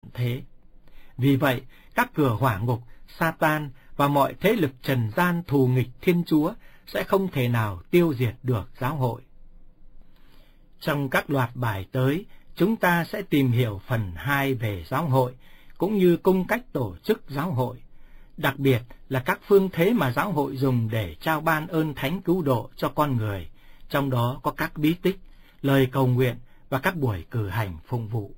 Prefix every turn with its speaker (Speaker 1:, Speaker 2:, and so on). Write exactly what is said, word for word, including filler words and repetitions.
Speaker 1: thế. Vì vậy, các cửa hỏa ngục, Satan và mọi thế lực trần gian thù nghịch Thiên Chúa sẽ không thể nào tiêu diệt được giáo hội. Trong các loạt bài tới, chúng ta sẽ tìm hiểu phần hai về giáo hội, cũng như cung cách tổ chức giáo hội, đặc biệt là các phương thế mà giáo hội dùng để trao ban ơn thánh cứu độ cho con người, trong đó có các bí tích, lời cầu nguyện và các buổi cử hành phụng vụ.